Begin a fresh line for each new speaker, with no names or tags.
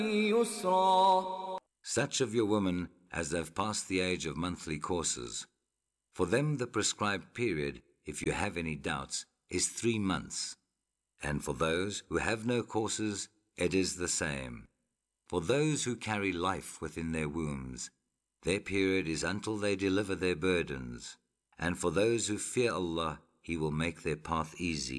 يسرا.
Such of your women as have passed the age of monthly courses, for them the prescribed period, if you have any doubts, is 3 months. And for those who have no courses, it is the same. For those who carry life within their wombs, their period is until they deliver their burdens. And for those who fear Allah, He will make their path easy.